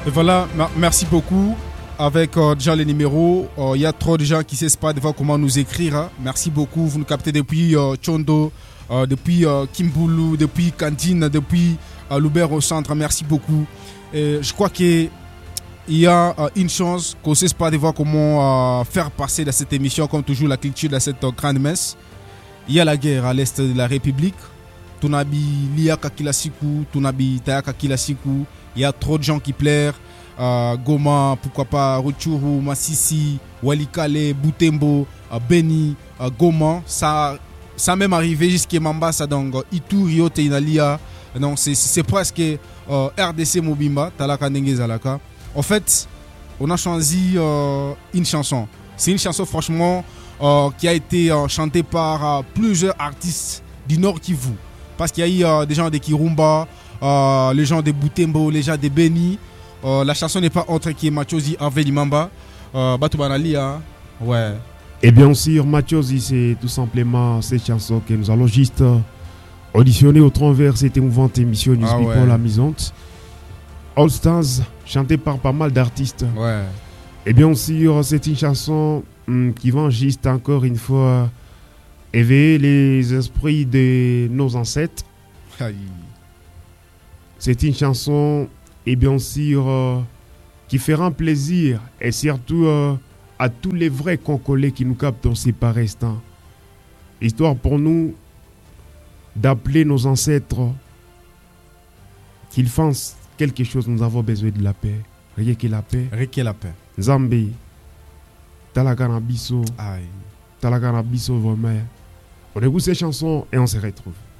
Et voilà, merci beaucoup. Avec déjà les numéros, il y a trop de gens qui ne savent pas de voir comment nous écrire. Hein. Merci beaucoup. Vous nous captez depuis Chondo, depuis Kimbulu, depuis Kandine, depuis Loubert au centre. Merci beaucoup. Et je crois qu'il y a une chance qu'on ne sait pas de voir comment faire passer dans cette émission, comme toujours, la culture de cette grande messe. Il y a la guerre à l'est de la République. Tunabi Liaka Kilasiku, Tunabi Tayaka Kilasiku. Il y a trop de gens qui pleurent. Goma, pourquoi pas Rutshuru, Massissi, Walikale, Butembo, Beni, Goma, ça même arrivé jusqu'à Mambasa, donc Ituri, Inalia, donc c'est presque RDC Mobimba, Talaka Nenge Zalaka. En fait, on a choisi une chanson. C'est une chanson franchement qui a été chantée par plusieurs artistes du Nord Kivu, parce qu'il y a eu des gens de Kirumba, les gens de Butembo, les gens de Beni. La chanson n'est pas autre que Machozi Hervé Limamba. Batoubanali, hein. Ouais. Et bien sûr, Machozi, c'est tout simplement cette chanson que nous allons juste auditionner au travers cette émouvante émission News People la Misante. All Stars, chantée par pas mal d'artistes. Ouais. Et bien sûr, c'est une chanson qui va juste encore une fois éveiller les esprits de nos ancêtres. Aïe. C'est une chanson, et bien sûr, qui fera plaisir, et surtout à tous les vrais Congolais qui nous captent dans ces par instants. Histoire pour nous d'appeler nos ancêtres qu'ils fassent quelque chose. Nous avons besoin de la paix. Rien que la paix. Rien que la paix. Zambé, Talakana Bisso, aïe. Talakana Bisso, vraiment. On écoute ces chansons et on se retrouve.